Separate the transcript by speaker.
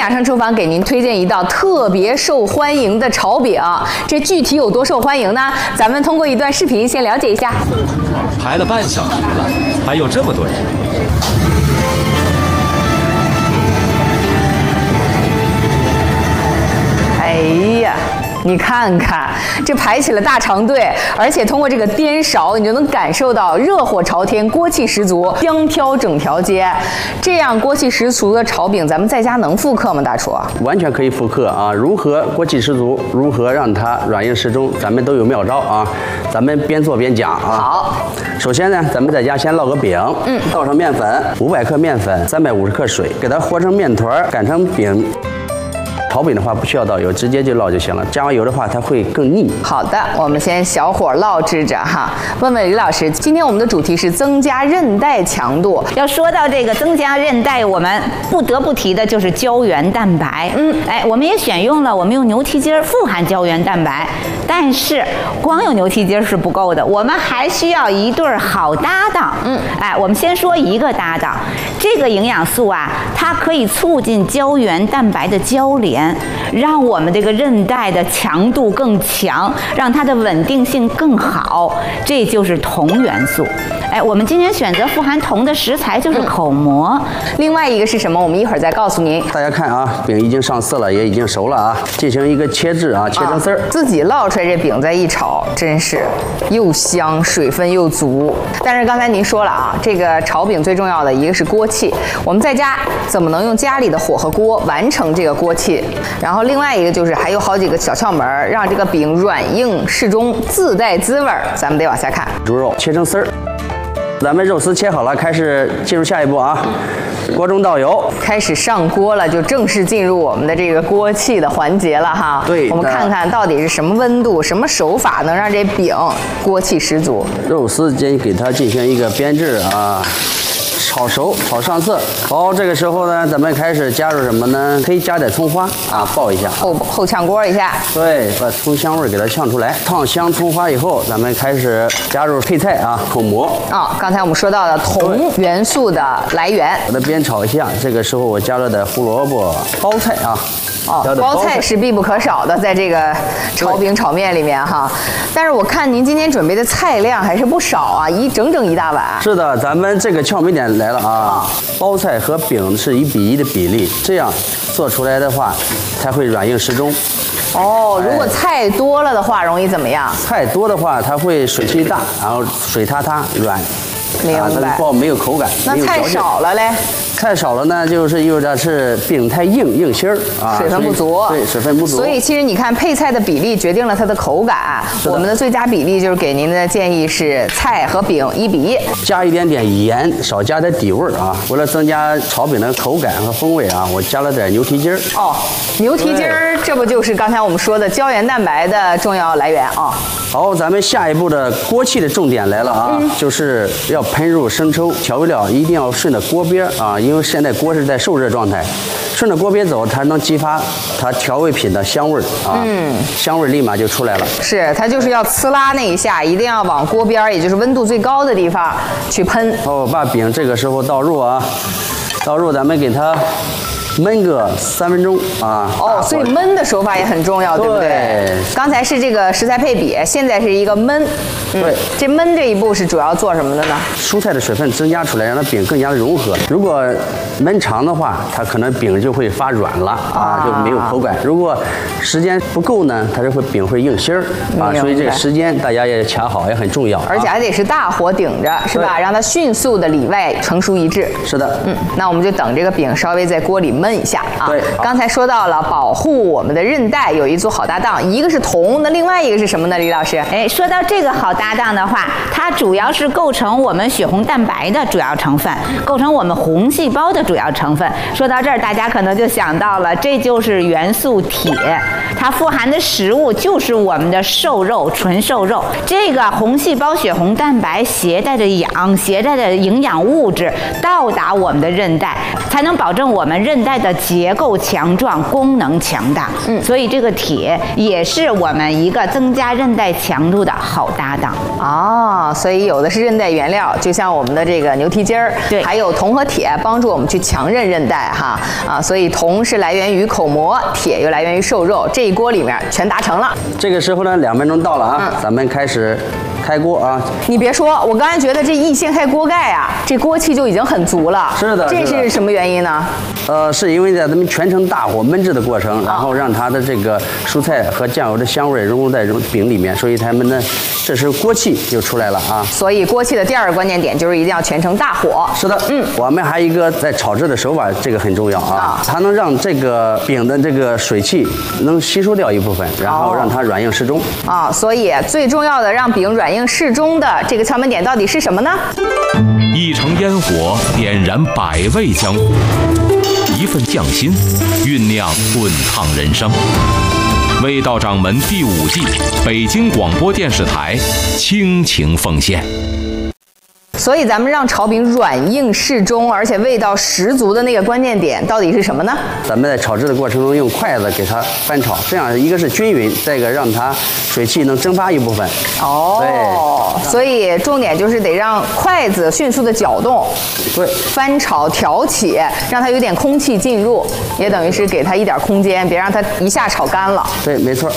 Speaker 1: 养生厨房给您推荐一道特别受欢迎的炒饼，这具体有多受欢迎呢？咱们通过一段视频先了解一下。
Speaker 2: 排了半小时了，还有这么多人。
Speaker 1: 哎呀！你看看，这排起了大长队，而且通过这个颠勺，你就能感受到热火朝天、锅气十足，香飘整条街。这样锅气十足的炒饼，咱们在家能复刻吗，大厨？
Speaker 3: 完全可以复刻啊！如何锅气十足，如何让它软硬适中，咱们都有妙招啊！咱们边做边讲啊。
Speaker 1: 好，
Speaker 3: 首先呢，咱们在家先烙个饼，倒上面粉，500克面粉，350克水，给它和成面团，擀成饼。炒饼的话不需要倒油，直接就烙就行了。加完油的话，它会更腻。
Speaker 1: 好的，我们先小火烙制着哈。问问李老师，今天我们的主题是增加韧带强度。
Speaker 4: 要说到这个增加韧带，我们不得不提的就是胶原蛋白。我们也选用了，我们用牛蹄筋富含胶原蛋白，但是光有牛蹄筋是不够的，我们还需要一对好搭档。我们先说一个搭档，这个营养素啊，它可以促进胶原蛋白的交联。让我们这个韧带的强度更强，让它的稳定性更好，这就是铜元素。我们今天选择富含铜的食材就是口蘑。
Speaker 1: 另外一个是什么？我们一会儿再告诉您。
Speaker 3: 大家看啊，饼已经上色了，也已经熟了啊，进行一个切制啊，切成丝儿。
Speaker 1: 自己烙出来这饼再一炒，真是又香，水分又足。但是刚才您说了啊，这个炒饼最重要的一个是锅气，我们在家怎么能用家里的火和锅完成这个锅气？然后另外一个就是还有好几个小窍门，让这个饼软硬适中，自带滋味。咱们得往下看。
Speaker 3: 猪肉切成丝儿，咱们肉丝切好了，开始进入下一步啊。锅中倒油，
Speaker 1: 开始上锅了，就正式进入我们的这个锅气的环节了哈。
Speaker 3: 对，
Speaker 1: 我们看看到底是什么温度、什么手法能让这饼锅气十足。
Speaker 3: 肉丝先给它进行一个煸制啊。炒熟，炒上色。好，这个时候呢，咱们开始加入什么呢？可以加点葱花啊，爆一下，
Speaker 1: 后炝锅一下。
Speaker 3: 对，把葱香味给它炝出来。烫香葱花以后，咱们开始加入配菜啊，口蘑。
Speaker 1: 刚才我们说到的铜元素的来源，
Speaker 3: 把它煸炒一下。这个时候我加了点胡萝卜、包菜啊。
Speaker 1: 包菜是必不可少的，在这个炒饼、炒面里面哈。但是我看您今天准备的菜量还是不少啊，整整一大碗。
Speaker 3: 是的，咱们这个窍门点来了啊，包菜和饼是1比1的比例，这样做出来的话才会软硬适中。
Speaker 1: 如果菜多了的话，容易怎么样？
Speaker 3: 菜多的话，它会水气大，然后水塌塌软。
Speaker 1: 明白。
Speaker 3: 它没有口感。
Speaker 1: 那菜少了嘞？
Speaker 3: 菜少了呢，就是意味着是饼太硬心儿啊，
Speaker 1: 水分不足。
Speaker 3: 对，水分不足。
Speaker 1: 所以其实你看配菜的比例决定了它的口感。我们的最佳比例就是给您的建议是菜和饼1比1，
Speaker 3: 加一点点盐，少加点底味啊。为了增加炒饼的口感和风味啊，我加了点牛蹄筋儿。
Speaker 1: 牛蹄筋儿，这不就是刚才我们说的胶原蛋白的重要来源啊？
Speaker 3: 好，咱们下一步的锅气的重点来了啊，就是要喷入生抽，调味料一定要顺着锅边啊，因为现在锅是在受热状态，顺着锅边走，它能激发它调味品的香味啊，香味立马就出来了。
Speaker 1: 是，它就是要呲啦那一下，一定要往锅边，也就是温度最高的地方去喷。
Speaker 3: 把饼这个时候倒入啊，咱们给它焖个3分钟啊。
Speaker 1: 所以焖的手法也很重要，对不对？刚才是这个食材配比，现在是一个焖。
Speaker 3: 对，
Speaker 1: 这焖这一步是主要做什么的呢？
Speaker 3: 蔬菜的水分增加出来，让它饼更加的融合。如果焖长的话，它可能饼就会发软了啊，就没有口感。如果时间不够呢，它就会饼会硬心儿啊。所以这个时间大家也掐好，也很重要。
Speaker 1: 而且还得是大火顶着，是吧？让它迅速的里外成熟一致。
Speaker 3: 是的，
Speaker 1: 那我们就等这个饼稍微在锅里焖一下啊。
Speaker 3: 对，
Speaker 1: 刚才说到了保护我们的韧带有一组好搭档，一个是铜，那另外一个是什么呢？李老师？
Speaker 4: 说到这个好搭档的话，它主要是构成我们血红蛋白的主要成分，构成我们红细胞的主要成分。说到这儿，大家可能就想到了，这就是元素铁，它富含的食物就是我们的瘦肉，纯瘦肉。这个红细胞血红蛋白携带着氧，携带着营养物质到达我们的韧带，才能保证我们韧带外的结构强壮，功能强大。所以这个铁也是我们一个增加韧带强度的好搭档。
Speaker 1: 哦，所以有的是韧带原料，就像我们的这个牛蹄筋儿，
Speaker 4: 对，
Speaker 1: 还有铜和铁帮助我们去强韧韧带哈啊，所以铜是来源于口膜，铁又来源于瘦肉，这一锅里面全达成了。
Speaker 3: 这个时候呢，2分钟到了啊，咱们开始开锅啊。
Speaker 1: 你别说，我刚才觉得这一掀开锅盖啊，这锅气就已经很足了。
Speaker 3: 是的，
Speaker 1: 这是什么原因呢？
Speaker 3: 是因为在咱们全程大火焖制的过程，然后让它的这个蔬菜和酱油的香味融入在饼里面，所以它们呢，这时候锅气就出来了啊。
Speaker 1: 所以锅气的第2个关键点就是一定要全程大火。
Speaker 3: 是的，我们还有一个在炒制的手法，这个很重要啊，它能让这个饼的这个水汽能吸收掉一部分，然后让它软硬适中。
Speaker 1: 啊，所以最重要的让饼软硬适中的这个窍门点到底是什么呢？
Speaker 2: 一城烟火点燃百味江湖，一份匠心酝酿滚烫人生。味道掌门第5季，北京广播电视台倾情奉献。
Speaker 1: 所以咱们让炒饼软硬适中，而且味道十足的那个关键点到底是什么呢？
Speaker 3: 咱们在炒制的过程中用筷子给它翻炒，这样一个是均匀，再一个让它水汽能蒸发一部分。
Speaker 1: 哦，对，所以重点就是得让筷子迅速的搅动，
Speaker 3: 对，
Speaker 1: 翻炒挑起，让它有点空气进入，也等于是给它一点空间，别让它一下炒干了。
Speaker 3: 对，没错。